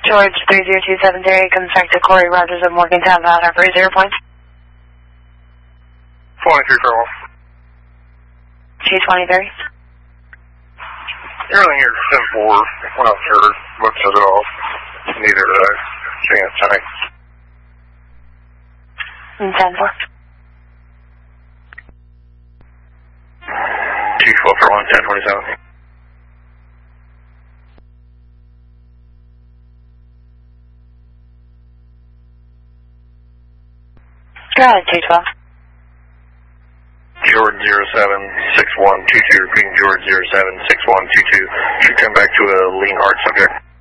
George 30270, contact to Corey Rogers of Morgantown, Valley Harbor, 0 points. 23 for 1. G23. You're only here 10-4. We're not sure much of it all. Neither did I. Chance, tonight. 10-4. 212 for 1, 1027. Go ahead, 212. George 076122, repeating George 076122. Should come back to a lean heart subject.